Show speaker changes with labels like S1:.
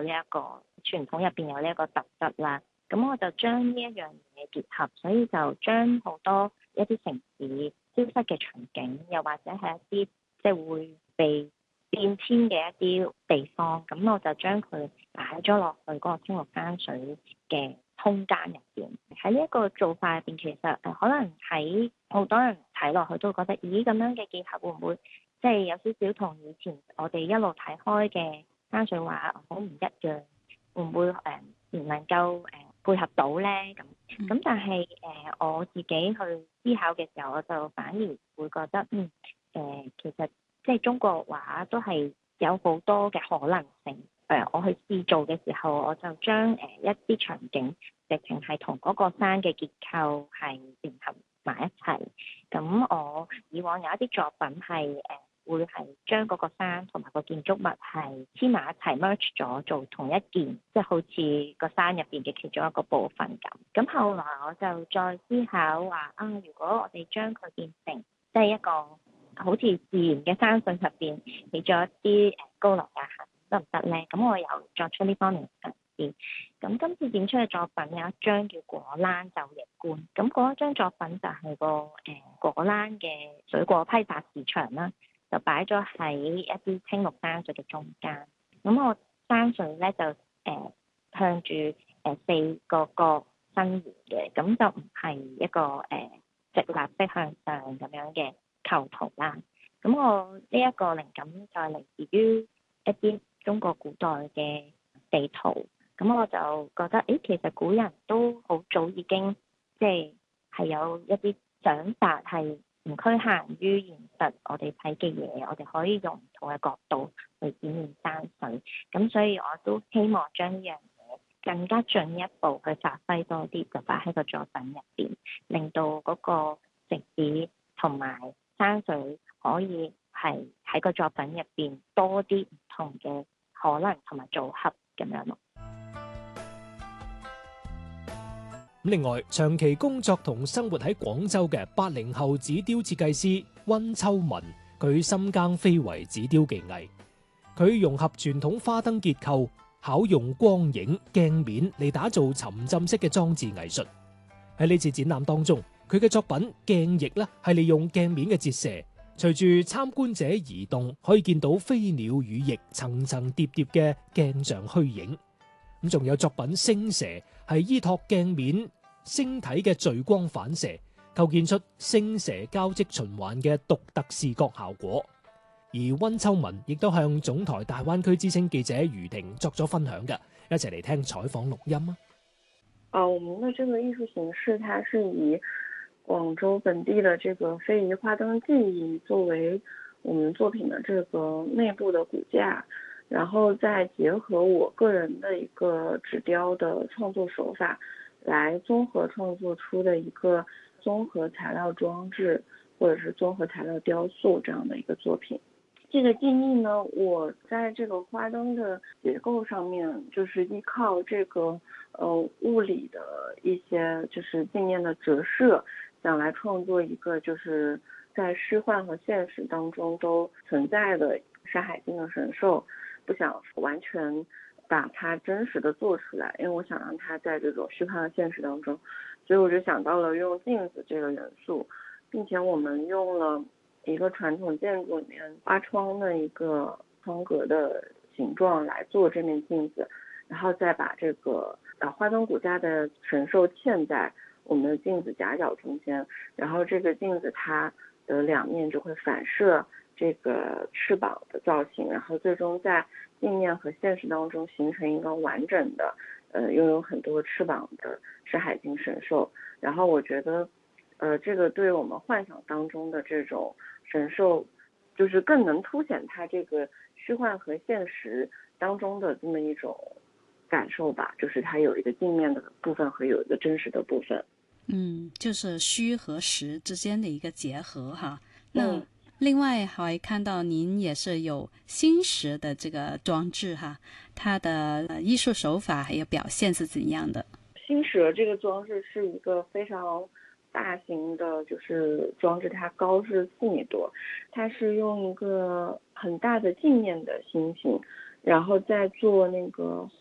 S1: 呢一個傳統入邊有呢一個特質啦。咁我就將呢一樣嘢結合，所以就將好多一啲城市消失嘅場景，又或者係一啲即係會被變遷嘅一啲地方，咁我就將佢擺咗落去嗰個青綠山水嘅空間入邊。喺呢一個做法入邊，其實可能喺好多人睇落去都會覺得，咦，咁樣嘅結合會唔會即係有少少同以前我哋一路睇開嘅山水畫好唔一樣？會唔會唔能夠配合到咧？咁但係我自己去思考嘅時候，我就反而會覺得其實即係中國畫都係有好多嘅可能性。我去試做嘅時候，我就將一啲場景直情係同嗰個山嘅結構係聯合埋一齊。咁我以往有一啲作品係會係將嗰個山同埋個建築物係黐埋一齊 merge 咗做同一件，即係好似個山入邊嘅其中一個部分咁。咁後來我就再思考話如果我哋將佢變成即係一個好似自然嘅山水入邊起咗一啲高樓大廈得唔得咧？咁我又作出呢方面嘅嘗試。咁今次展出嘅作品有一張叫果欄晝夜觀，咁嗰一張作品就係個果欄嘅水果批發市場啦。就擺咗喺一啲青綠山水嘅中間，咁我山水咧就向住四個角伸延嘅，咁就唔係一個直立式向上咁樣嘅構圖啦。咁我呢一個靈感就係嚟自於一啲中國古代嘅地圖，咁我就覺得其實古人都好早已經即係有一啲想法係唔侷限於現實，我哋睇嘅嘢，我哋可以用唔同嘅角度去展現山水。咁所以我都希望將呢樣嘢更加進一步去發揮多啲，就擺喺個作品入邊，令到嗰個城市同埋山水可以係喺個作品入邊多啲唔同嘅可能同埋組合咁樣咯。
S2: 另外，長期工作同生活喺廣州嘅80後紙雕設計師溫秋文，佢深耕非遺紙雕技藝，佢融合傳統花燈結構，巧用光影、鏡面嚟打造沉浸式嘅裝置藝術。喺呢次展覽當中，佢嘅作品鏡翼係利用鏡面嘅折射，隨住參觀者移動，可以見到飛鳥羽翼層層疊疊嘅鏡像虛影。咁仲有作品星蛇，係依託鏡面星體嘅聚光反射，構建出星蛇交織循環嘅獨特視覺效果。而溫秋文亦都向總台大灣區之聲記者余婷作咗分享嘅，一齊嚟聽採訪錄音啊！
S3: 我們的這個藝術形式，它是以廣州本地的這個非遺花燈技藝作為我們作品的這個內部的骨架，然後再結合我個人的一個紙雕的創作手法，來綜合創作出的一個綜合材料裝置或者是綜合材料雕塑這樣的一個作品。這個技藝呢，我在這個花燈的結構上面，就是依靠這個物理的一些就是鏡面的折射，想來創作一個就是在虛幻和現實當中都存在的《山海經》的神獸，不想完全把它真實的做出來，因為我想讓它在這種虛幻和現實當中，所以我就想到了用鏡子這個元素，並且我們用了一個傳統建築裏面花窗的一個窗格的形狀來做這面鏡子，然後再把這個花燈骨架的神獸嵌在我們的鏡子夾角中間，然後這個鏡子它的兩面就會反射這個翅膀的造型，然後最終在鏡面和現實當中形成一個完整的擁有很多翅膀的山海經神獸。然後我覺得這個對我們幻想當中的這種神獸，就是更能凸顯它這個虛幻和現實當中的這麼一種感受吧，就是它有一個鏡面的部分和有一個真實的部分。
S4: 就是虛和實之間的一個結合哈。那另外還看到您也是有星石的這個裝置哈，它的藝術手法還有表現是怎樣的？
S3: 星石這個裝置是一個非常大型的就是裝置，它高是4米多，它是用一個很大的鏡面的星星，然後再做那個